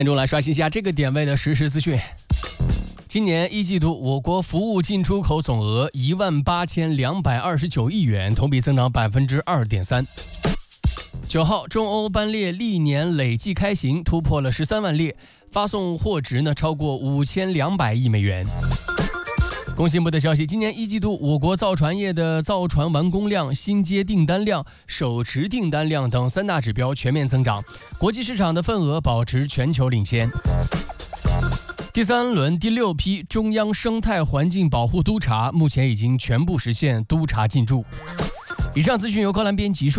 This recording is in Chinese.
跟着来刷新一下这个点位的实时资讯。今年一季度，我国服务进出口总额18229亿元，同比增长2.3%。9号，中欧班列历年累计开行突破了13万列，发送货值超过5200亿美元。工信部的消息，今年一季度，我国造船业的造船完工量、新接订单量、手持订单量等3大指标全面增长，国际市场的份额保持全球领先。第3轮第6批中央生态环境保护督查目前已经全部实现督查进驻。以上资讯由高兰编辑